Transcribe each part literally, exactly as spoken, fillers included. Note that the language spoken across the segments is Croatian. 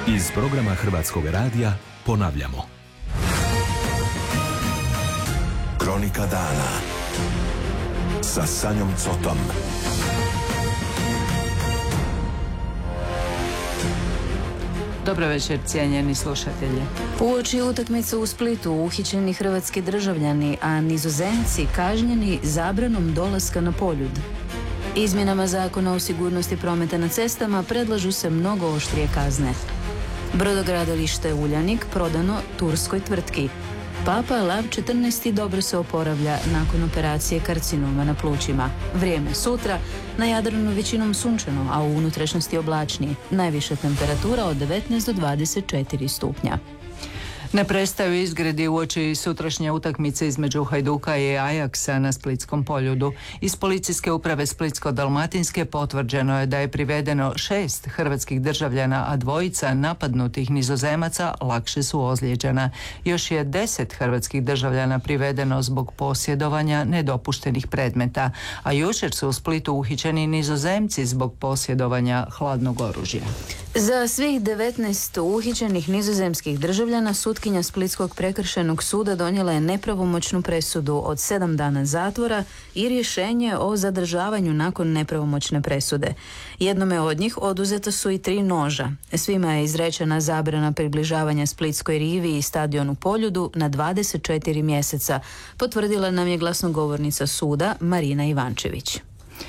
Iz programa Hrvatskog radija ponavljamo. Kronika dana sa Sanjom Cotom. Dobro večer, cijenjeni slušatelji. Uoči utakmice u Splitu uhićeni hrvatski državljani, a Nizozemci kažnjeni zabranom dolaska na Poljud. Izmjenama Zakona o sigurnosti prometa na cestama predlažu se mnogo oštrije kazne. Brodogradilište Uljanik prodano turskoj tvrtki. Papa Lav četrnaesti dobro se oporavlja nakon operacije karcinoma na plućima. Vrijeme sutra, na Jadranu većinom sunčano, a u unutrašnjosti oblačnije. Najviša temperatura od devetnaest do dvadeset četiri stupnja. Ne prestaju izgredi uoči sutrašnje utakmice između Hajduka i Ajaksa na Splitskom Poljudu. Iz policijske uprave Splitsko-dalmatinske potvrđeno je da je privedeno šest hrvatskih državljana, a dvojica napadnutih Nizozemaca lakše su ozlijeđena. Još je deset hrvatskih državljana privedeno zbog posjedovanja nedopuštenih predmeta, a jučer su u Splitu uhićeni Nizozemci zbog posjedovanja hladnog oružja. Za svih devetnaest uhićenih nizozemskih državljana sutkinja Splitskog prekršajnog suda donijela je nepravomoćnu presudu od sedam dana zatvora i rješenje o zadržavanju nakon nepravomoćne presude. Jednome od njih oduzeta su i tri noža. Svima je izrečena zabrana približavanja Splitskoj rivi i stadionu Poljudu na dvadeset četiri mjeseca, potvrdila nam je glasnogovornica suda Marina Ivančević.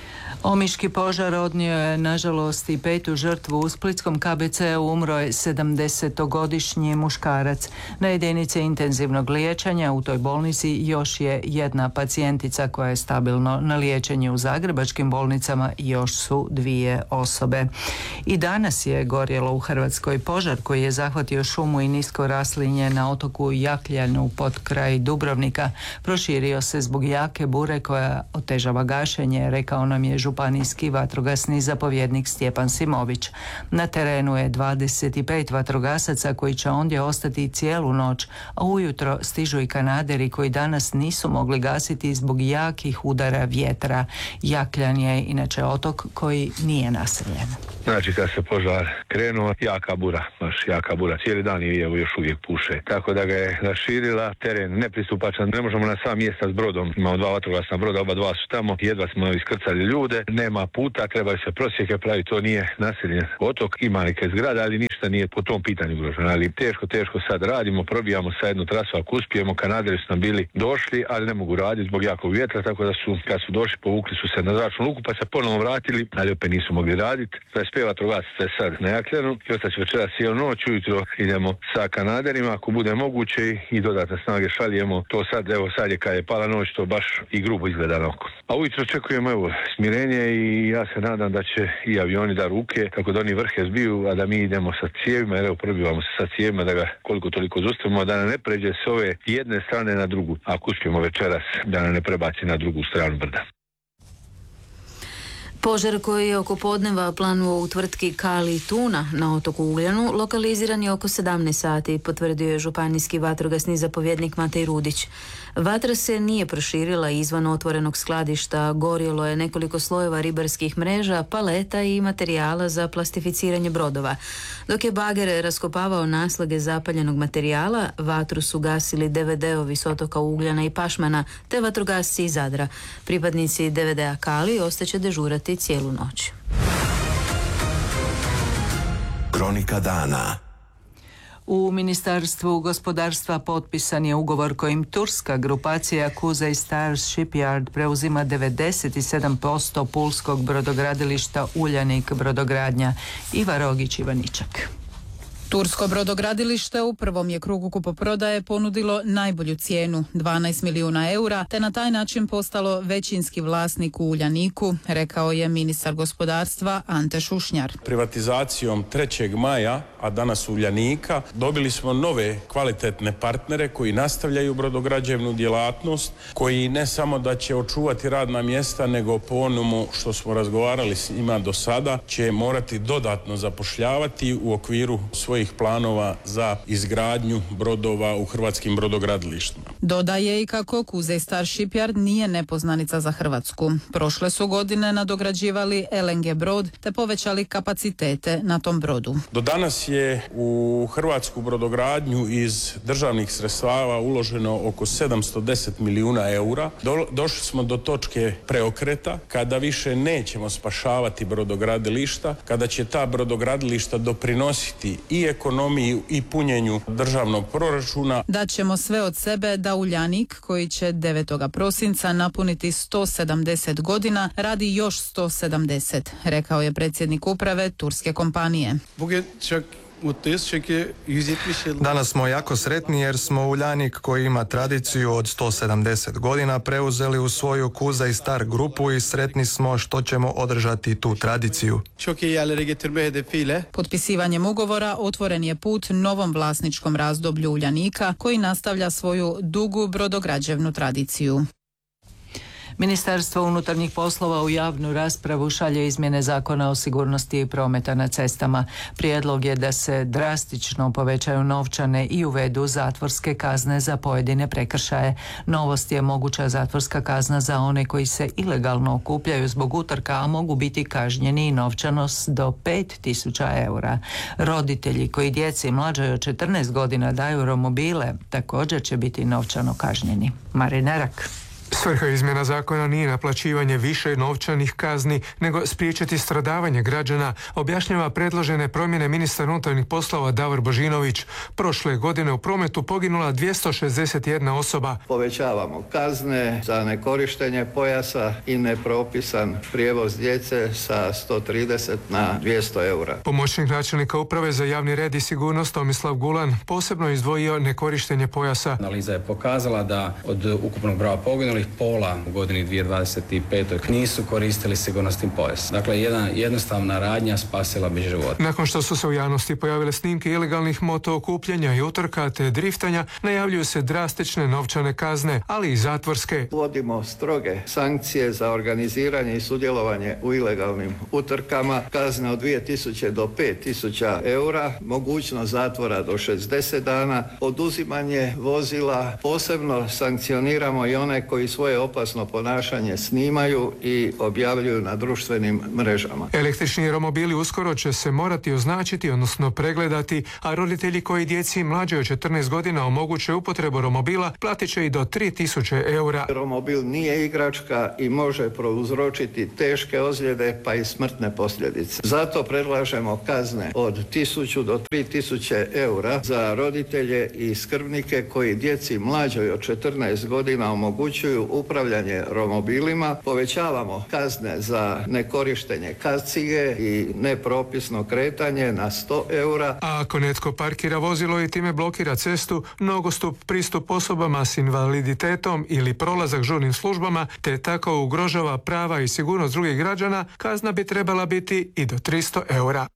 Omiški požar odnio je, nažalost, i petu žrtvu. U splitskom K B C-u umro je sedamdesetogodišnji muškarac. Na jedinici intenzivnog liječenja u toj bolnici još je jedna pacijentica koja je stabilno na liječenju. U zagrebačkim bolnicama još su dvije osobe. I danas je gorjelo u Hrvatskoj. Požar koji je zahvatio šumu i nisko raslinje na otoku Jakljanu pod kraj Dubrovnika proširio se zbog jake bure koja otežava gašenje, rekao nam je županijski vatrogasni zapovjednik Stjepan Simović. Na terenu je dvadeset pet vatrogasaca koji će ondje ostati cijelu noć, a ujutro stižu i kanaderi koji danas nisu mogli gasiti zbog jakih udara vjetra. Jakljan je inače otok koji nije naseljen. Znači kad se požar krenuo, jaka bura, baš jaka bura, cijeli dan i evo još uvijek puše. Tako da ga je raširila, teren nepristupačan, ne možemo na sva mjesta s brodom, imamo dva vatrogasna broda, oba dva su tamo, jedva smo iskrcali ljude, nema puta, trebaju se prosjeke praviti, to nije naseljen otok, ima neke zgrade, ali ništa nije po tom pitanju ugroženo, ali teško, teško sad radimo, probijamo sa jednu trasu ako uspijemo, kanaderi su nam bili došli, ali ne mogu raditi zbog jakog vjetra, tako da su, kad su došli, povukli su se na zračnu luku, pa se ponovno vratili, ali opet nisu mogli raditi. Vatrogasaca je sad na Jakljanu i ostaće večeras cijelu noć, ujutro idemo sa kanaderima ako bude moguće i dodatne snage šaljemo. To sad, evo sad je kad je pala noć, to baš i grubo izgleda na oko. A ujutro očekujemo evo smirenje i ja se nadam da će i avioni da ruke, tako da oni vrhe zbiju, a da mi idemo sa cijevima, jer evo probivamo se sa cijevima da ga koliko toliko zustavimo, da nam ne pređe s ove jedne strane na drugu, ako uspijemo večeras da nam ne prebaci na drugu stranu brda. Požar koji je oko podneva planuo u tvrtki Kali Tuna na otoku Ugljanu lokaliziran je oko sedamnaest sati, potvrdio je županijski vatrogasni zapovjednik Matej Rudić. Vatra se nije proširila izvan otvorenog skladišta, gorjelo je nekoliko slojeva ribarskih mreža, paleta i materijala za plastificiranje brodova. Dok je bager raskopavao naslage zapaljenog materijala, vatru su gasili D V D-ovi s otoka Ugljana i Pašmana te vatrogasci iz Zadra. Pripadnici D V D-a Kali ostaće dežurati cijelu noć. Kronika dana. U Ministarstvu gospodarstva potpisan je ugovor kojim turska grupacija Kuzey Stars Shipyard preuzima devedeset sedam posto pulskog brodogradilišta Uljanik brodogradnja. Iva Rogić, Ivaničak. Tursko brodogradilište u prvom je krugu kupoprodaje ponudilo najbolju cijenu, dvanaest milijuna eura, te na taj način postalo većinski vlasnik u Uljaniku, rekao je ministar gospodarstva Ante Šušnjar. Privatizacijom trećeg maja, a danas Uljanika, dobili smo nove kvalitetne partnere koji nastavljaju brodograđevnu djelatnost, koji ne samo da će očuvati radna mjesta, nego po onomu što smo razgovarali s njima do sada, će morati dodatno zapošljavati u okviru svoje svojih planova za izgradnju brodova u hrvatskim brodogradilištima. Dodaje i kako Kuzej Star Shipyard nije nepoznanica za Hrvatsku. Prošle su godine nadograđivali el en ge brod te povećali kapacitete na tom brodu. Do danas je u hrvatsku brodogradnju iz državnih sredstava uloženo oko sedamsto deset milijuna eura. Do, došli smo do točke preokreta kada više nećemo spašavati brodogradilišta, kada će ta brodogradilišta doprinositi i ekonomiji i punjenju državnog proračuna. Daćemo sve od sebe da Uljanik, koji će devetog prosinca napuniti sto sedamdeset godina, radi još sto sedamdeset, rekao je predsjednik uprave turske kompanije. Danas smo jako sretni jer smo Uljanik, koji ima tradiciju od sto sedamdeset godina, preuzeli u svoju Kuzej Star grupu i sretni smo što ćemo održati tu tradiciju. Potpisivanjem ugovora otvoren je put novom vlasničkom razdoblju Uljanika, koji nastavlja svoju dugu brodograđevnu tradiciju. Ministarstvo unutarnjih poslova u javnu raspravu šalje izmjene Zakona o sigurnosti i prometa na cestama. Prijedlog je da se drastično povećaju novčane i uvedu zatvorske kazne za pojedine prekršaje. Novost je moguća zatvorska kazna za one koji se ilegalno okupljaju zbog utrka, a mogu biti kažnjeni i novčano do pet tisuća eura. Roditelji koji djeci mlađoj od četrnaest godina daju romobile također će biti novčano kažnjeni. Marina Rak. Svrha izmjena zakona nije naplaćivanje više novčanih kazni, nego spriječiti stradavanje građana, objašnjava predložene promjene ministar unutarnjih poslova Davor Božinović. Prošle godine u prometu poginula dvjesto šezdeset jedna osoba. Povećavamo kazne za nekorištenje pojasa i nepropisan prijevoz djece sa sto trideset na dvjesto eura. Pomoćnik načelnika uprave za javni red i sigurnost Tomislav Gulan posebno izdvojio nekorištenje pojasa. Analiza je pokazala da od ukupnog broja poginulih pola u godini dvije tisuće dvadeset pete. nisu koristili sigurnosni pojas. Dakle, jedna jednostavna radnja spasila bi život. Nakon što su se u javnosti pojavile snimke ilegalnih moto okupljanja i utrka te driftanja, najavljuju se drastične novčane kazne, ali i zatvorske. Uvodimo stroge sankcije za organiziranje i sudjelovanje u ilegalnim utrkama, kazne od dvije tisuće do pet tisuća eura, mogućnost zatvora do šezdeset dana, oduzimanje vozila, posebno sankcioniramo i one koji svoje opasno ponašanje snimaju i objavljuju na društvenim mrežama. Električni romobili uskoro će se morati označiti, odnosno pregledati, a roditelji koji djeci mlađe od četrnaest godina omoguće upotrebu romobila platit će i do tri tisuće eura. Romobil nije igračka i može prouzročiti teške ozljede pa i smrtne posljedice. Zato predlažemo kazne od tisuću do tri tisuće eura za roditelje i skrbnike koji djeci mlađoj od četrnaest godina omogućuju upravljanje romobilima. Povećavamo kazne za nekorištenje kacige i nepropisno kretanje na sto eura. A ako netko parkira vozilo i time blokira cestu, nogostup, pristup osobama s invaliditetom ili prolazak žurnim službama, te tako ugrožava prava i sigurnost drugih građana, kazna bi trebala biti i do tristo eura.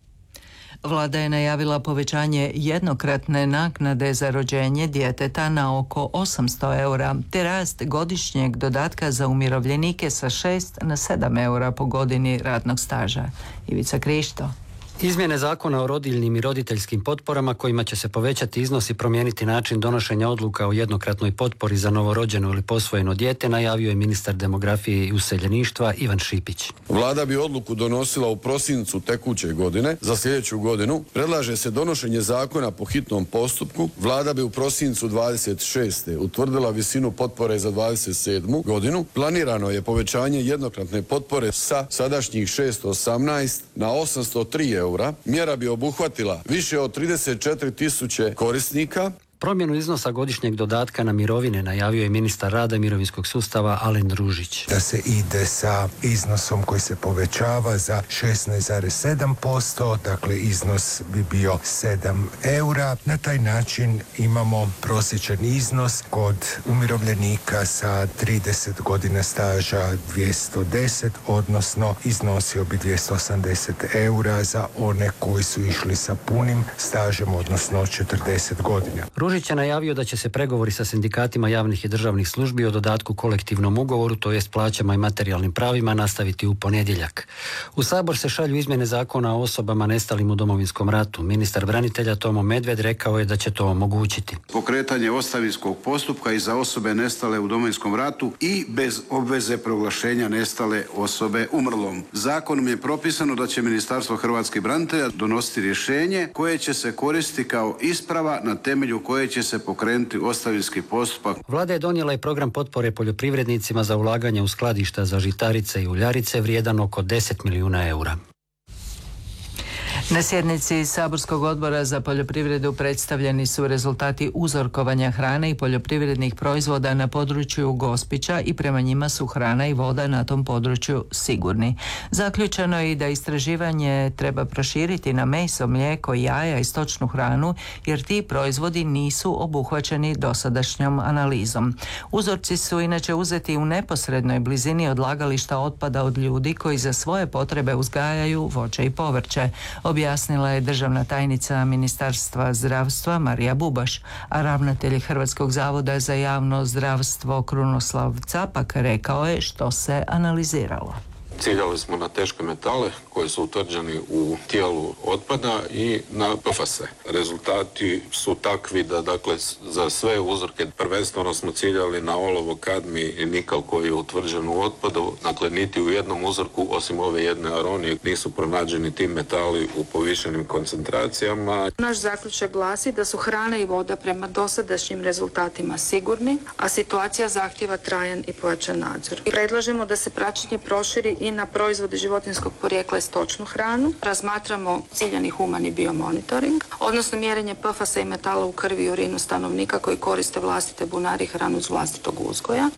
Vlada je najavila povećanje jednokratne naknade za rođenje djeteta na oko osamsto eura, te rast godišnjeg dodatka za umirovljenike sa šest na sedam eura po godini radnog staža. Ivica Krišto. Izmjene zakona o rodiljnim i roditeljskim potporama kojima će se povećati iznos i promijeniti način donošenja odluka o jednokratnoj potpori za novorođeno ili posvojeno dijete najavio je ministar demografije i useljeništva Ivan Šipić. Vlada bi odluku donosila u prosincu tekuće godine. Za sljedeću godinu predlaže se donošenje zakona po hitnom postupku. Vlada bi u prosincu dvadeset šeste utvrdila visinu potpore za dvadeset sedmu godinu. Planirano je povećanje jednokratne potpore sa sadašnjih šesto osamnaest na osamsto tri eura. Mjera bi obuhvatila više od trideset četiri tisuće korisnika. Promjenu iznosa godišnjeg dodatka na mirovine najavio je ministar rada i mirovinskog sustava Alen Ružić. Da se ide sa iznosom koji se povećava za šesnaest zarez sedam posto, dakle iznos bi bio sedam eura. Na taj način imamo prosječan iznos kod umirovljenika sa trideset godina staža dvjesto deset, odnosno iznosio bi dvjesto osamdeset eura za one koji su išli sa punim stažem, odnosno četrdeset godina. Ružić je najavio da će se pregovori sa sindikatima javnih i državnih službi o dodatku kolektivnom ugovoru, to jest plaćama i materijalnim pravima, nastaviti u ponedjeljak. U Sabor se šalju izmjene zakona o osobama nestalim u Domovinskom ratu. Ministar branitelja Tomo Medved rekao je da će to omogućiti. Pokretanje ostavinskog postupka i za osobe nestale u Domovinskom ratu i bez obveze proglašenja nestale osobe umrlom. Zakonom je propisano da će Ministarstvo hrvatskih branitelja donositi rješenje koje će se koristiti kao isprava na temelju koje će se pokrenuti ostavinski postupak. Vlada je donijela i program potpore poljoprivrednicima za ulaganje u skladišta za žitarice i uljarice vrijedan oko deset milijuna eura. Na sjednici Saborskog odbora za poljoprivredu predstavljeni su rezultati uzorkovanja hrane i poljoprivrednih proizvoda na području Gospića i prema njima su hrana i voda na tom području sigurni. Zaključeno je i da istraživanje treba proširiti na meso, mlijeko, jaja i stočnu hranu jer ti proizvodi nisu obuhvaćeni dosadašnjom analizom. Uzorci su inače uzeti u neposrednoj blizini odlagališta otpada od ljudi koji za svoje potrebe uzgajaju voće i povrće, objasnila je državna tajnica Ministarstva zdravstva Marija Bubaš, a ravnatelj Hrvatskog zavoda za javno zdravstvo Krunoslav Capak rekao je što se analiziralo. Ciljali smo na teške metale koji su utvrđeni u tijelu otpada i na P F A S. Rezultati su takvi da dakle za sve uzorke prvenstveno smo ciljali na olovo, kadmi i nikal koji je utvrđen u otpadu. Dakle, niti u jednom uzorku osim ove jedne aronije nisu pronađeni ti metali u povišenim koncentracijama. Naš zaključak glasi da su hrana i voda prema dosadašnjim rezultatima sigurni, a situacija zahtjeva trajan i pojačan nadzor. Predlažemo da se praćenje proširi i na proizvode životinjskog porijekla i stočnu hranu. Razmatramo ciljani humani biomonitoring, odnosno mjerenje P F A S-a i metala u krvi i urinu stanovnika koji koriste vlastite bunari i hranu iz vlastitog uzgoja.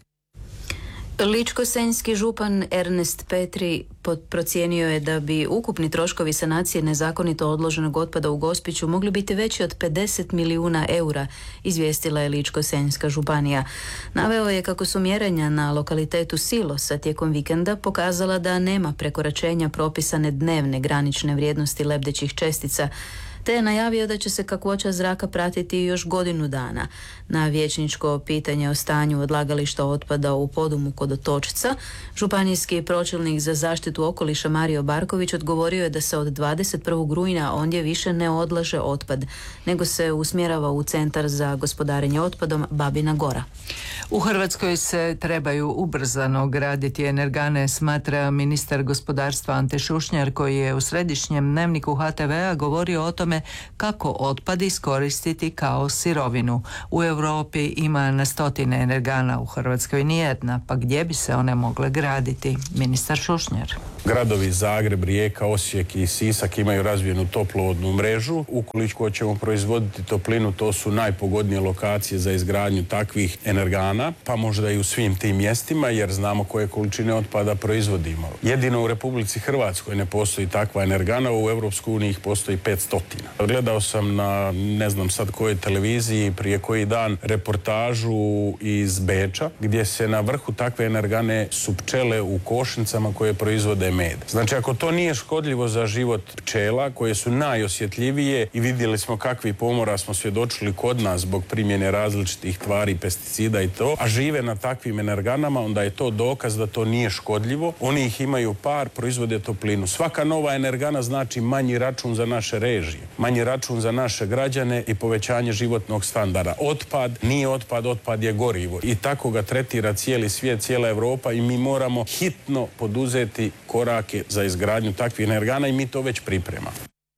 Ličko-senjski župan Ernest Petri procijenio je da bi ukupni troškovi sanacije nezakonito odloženog otpada u Gospiću mogli biti veći od pedeset milijuna eura, izvijestila je Ličko-senjska županija. Naveo je kako su mjerenja na lokalitetu Silosa tijekom vikenda pokazala da nema prekoračenja propisane dnevne granične vrijednosti lebdećih čestica, te je najavio da će se kakvoća zraka pratiti još godinu dana. Na vijećničko pitanje o stanju odlagališta otpada u Podumu kod Otočca, županijski pročelnik za zaštitu okoliša Mario Barković odgovorio je da se od dvadeset prvog rujna ondje više ne odlaže otpad, nego se usmjerava u Centar za gospodarenje otpadom Babina Gora. U Hrvatskoj se trebaju ubrzano graditi energane, smatra ministar gospodarstva Ante Šušnjar, koji je u središnjem dnevniku H T V-a govorio o tome kako otpad iskoristiti kao sirovinu. U Europi ima na stotine energana, u Hrvatskoj nijedna, pa gdje bi se one mogle graditi? Ministar Šušnjar. Gradovi Zagreb, Rijeka, Osijek i Sisak imaju razvijenu toplovodnu mrežu. Ukoliko ćemo proizvoditi toplinu, to su najpogodnije lokacije za izgradnju takvih energana, pa možda i u svim tim mjestima, jer znamo koje količine otpada proizvodimo. Jedino u Republici Hrvatskoj ne postoji takva energana, u Europskoj uniji ih postoji petsto. Gledao sam na ne znam sad kojoj televiziji prije koji dan reportažu iz Beča, gdje se na vrhu takve energane su pčele u košnicama koje proizvode med. Znači, ako to nije škodljivo za život pčela, koje su najosjetljivije, i vidjeli smo kakvi pomora smo svjedočili kod nas zbog primjene različitih tvari, pesticida i to, a žive na takvim energanama, onda je to dokaz da to nije škodljivo. Oni ih imaju par, proizvode toplinu. Svaka nova energana znači manji račun za naše režije, manji račun za naše građane i povećanje životnog standarda. Otpad nije otpad, otpad je gorivo i tako ga tretira cijeli svijet, cijela Europa, i mi moramo hitno poduzeti korake za izgradnju takvih energana i mi to već pripremamo.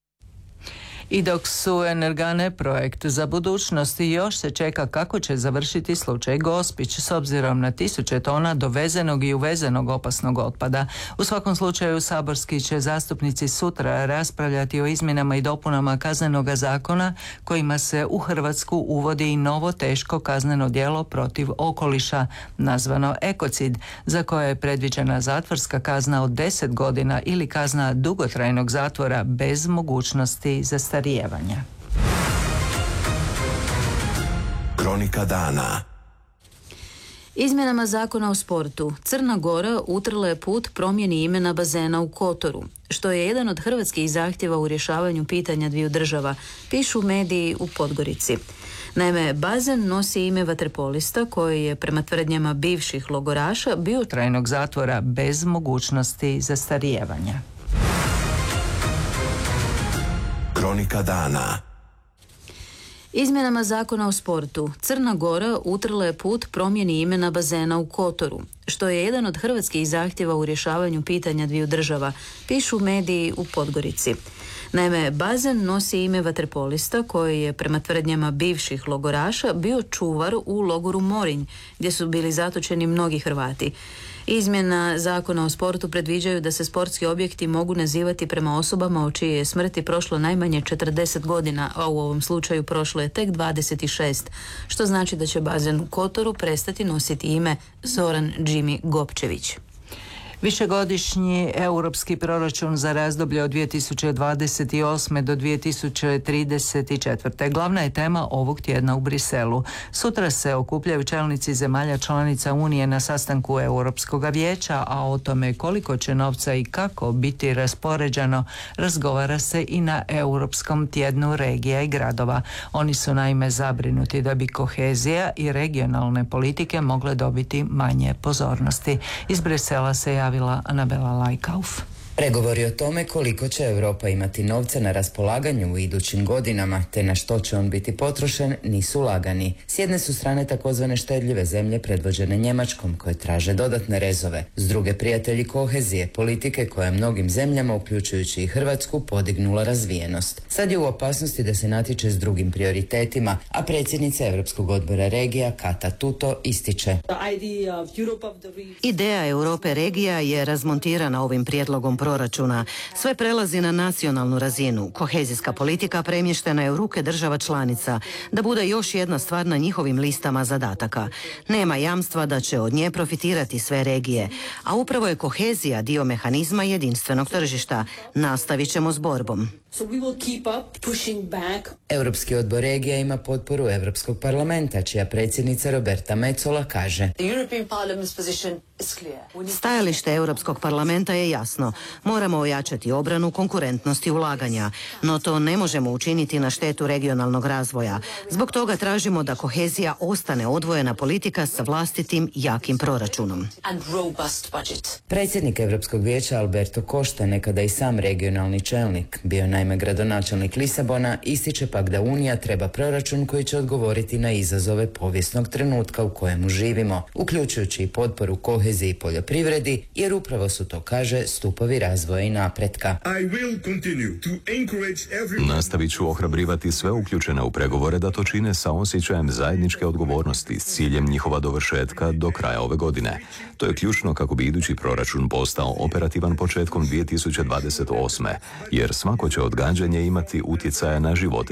I dok su energane projekt za budućnost, još se čeka kako će završiti slučaj Gospić s obzirom na tisuće tona dovezenog i uvezenog opasnog otpada. U svakom slučaju saborski će zastupnici sutra raspravljati o izmjenama i dopunama Kaznenog zakona kojima se u Hrvatsku uvodi i novo teško kazneno djelo protiv okoliša, nazvano ekocid, za koje je predviđena zatvorska kazna od deset godina ili kazna dugotrajnog zatvora bez mogućnosti zastarijevanja. Kronika dana. Izmjenama zakona o sportu Crna Gora utrla je put promjeni imena bazena u Kotoru, što je jedan od hrvatskih zahtjeva u rješavanju pitanja dviju država, pišu mediji u Podgorici. Naime, bazen nosi ime vaterpolista koji je prema tvrdnjama bivših logoraša bio trajnog zatvora bez mogućnosti zastarijevanja. Kronika dana. Izmjenama zakona o sportu Crna Gora utrla je put promjeni imena bazena u Kotoru, što je jedan od hrvatskih zahtjeva u rješavanju pitanja dviju država, pišu mediji u Podgorici. Naime, bazen nosi ime vaterpolista koji je prema tvrdnjama bivših logoraša bio čuvar u logoru Morinj, gdje su bili zatočeni mnogi Hrvati. Izmjena zakona o sportu predviđaju da se sportski objekti mogu nazivati prema osobama o čije je smrti prošlo najmanje četrdeset godina, a u ovom slučaju prošlo je tek dvadeset šest, što znači da će bazen u Kotoru prestati nositi ime Zoran Jimmy Gopčević. Višegodišnji europski proračun za razdoblje od dvije tisuće dvadeset osme do dvije tisuće trideset četvrte. Glavna je tema ovog tjedna u Briselu. Sutra se okupljaju čelnici zemalja članica Unije na sastanku Europskog vijeća, a o tome koliko će novca i kako biti raspoređeno razgovara se i na Europskom tjednu regija i gradova. Oni su naime zabrinuti da bi kohezija i regionalne politike mogle dobiti manje pozornosti. Iz Brisela se javila Anabela Lajkauf. Pregovori o tome koliko će Europa imati novca na raspolaganju u idućim godinama te na što će on biti potrošen nisu lagani. S jedne su strane takozvane štedljive zemlje predvođene Njemačkom koje traže dodatne rezove. S druge prijatelji kohezije, politike koja je mnogim zemljama, uključujući i Hrvatsku, podignula razvijenost. Sad je u opasnosti da se natječe s drugim prioritetima, a predsjednica Europskog odbora regija Kata Tuto ističe. Ideja Europe regija je razmontirana ovim prijedlogom proračuna. Sve prelazi na nacionalnu razinu. Kohezijska politika premještena je u ruke država članica, da bude još jedna stvar na njihovim listama zadataka. Nema jamstva da će od nje profitirati sve regije, a upravo je kohezija dio mehanizma jedinstvenog tržišta. Nastavit ćemo s borbom. So we will keep up pushing back. Europski odbor regija ima potporu Europskog parlamenta, čija predsjednica Roberta Metsola kaže: Stajalište Europskog parlamenta je jasno. Moramo ojačati obranu, konkurentnost i ulaganja, no to ne možemo učiniti na štetu regionalnog razvoja. Zbog toga tražimo da kohezija ostane odvojena politika sa vlastitim jakim proračunom. Predsjednik Europskog vijeća Alberto Costa, nekada i sam regionalni čelnik, bio naime gradonačelnik Lisabona, ističe pak da Unija treba proračun koji će odgovoriti na izazove povijesnog trenutka u kojemu živimo, uključujući i potporu koheziji i poljoprivredi, jer upravo su to, kaže, stupovi razvoja i napretka. Nastavit ću ohrabrivati sve uključene u pregovore da to čine sa osjećajem zajedničke odgovornosti s ciljem njihova dovršetka do kraja ove godine. To je ključno kako bi idući proračun postao operativan početkom dvije tisuće dvadeset osme, jer svako će odgađanje imati utjecaja na živote